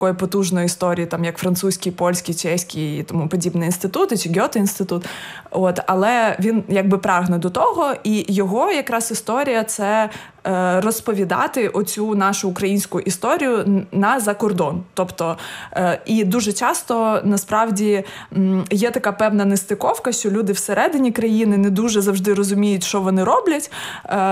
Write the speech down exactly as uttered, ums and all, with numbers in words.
такої потужної історії, там як французький, польський, чеський і тому подібні інститути, чи Гьоте-інститут. От, але він якби прагне до того, і його якраз історія – це е, розповідати оцю нашу українську історію на закордон. Тобто, е, і дуже часто, насправді, м, є така певна нестиковка, що люди всередині країни не дуже завжди розуміють, що вони роблять. Е,